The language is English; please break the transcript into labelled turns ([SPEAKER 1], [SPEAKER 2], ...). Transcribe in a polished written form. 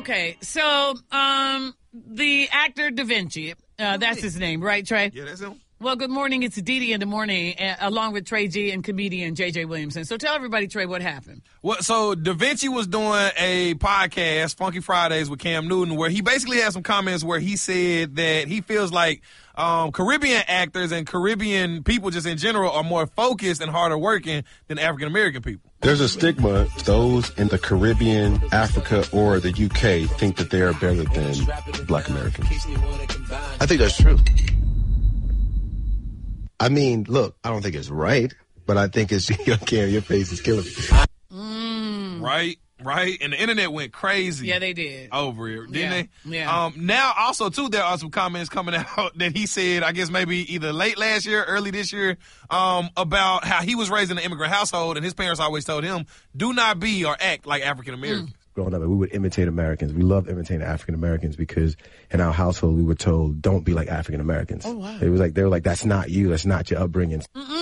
[SPEAKER 1] Okay, so the actor Da Vinci, that's his name, right, Trey?
[SPEAKER 2] Yeah, that's him.
[SPEAKER 1] Well, good morning. It's Didi in the morning, along with Trey G and comedian J.J. Williamson. So tell everybody, Trey, what happened.
[SPEAKER 2] Well, so Da Vinci was doing a podcast, Funky Fridays, with Cam Newton, where he basically had some comments where he said that he feels like Caribbean actors and Caribbean people just in general are more focused and harder working than African-American people.
[SPEAKER 3] There's a stigma. Those in the Caribbean, Africa, or the UK think that they are better than Black Americans.
[SPEAKER 4] I think that's true. I mean, look, I don't think it's right, but I think it's, Cam, your face is killing me.
[SPEAKER 2] Right. And the internet went crazy.
[SPEAKER 1] Yeah, they did.
[SPEAKER 2] Over it, didn't they?
[SPEAKER 1] Yeah.
[SPEAKER 2] Now, also, too, there are some comments coming out that he said, I guess maybe either late last year, early this year, about how he was raised in an immigrant household, and his parents always told him, do not be or act like African Americans.
[SPEAKER 3] Growing up, we would imitate Americans. We loved imitating African Americans because in our household we were told, don't be like African Americans.
[SPEAKER 1] Oh, wow.
[SPEAKER 3] They were like, that's not you. That's not your upbringing.
[SPEAKER 1] Mm-mm.